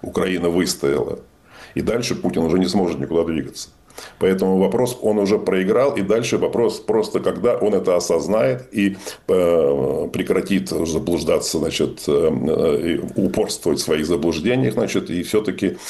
Украина выстояла. И дальше Путин уже не сможет никуда двигаться. Поэтому вопрос он уже проиграл. И дальше вопрос просто, когда он это осознает и прекратит заблуждаться, значит, упорствовать в своих заблуждениях, значит, и все-таки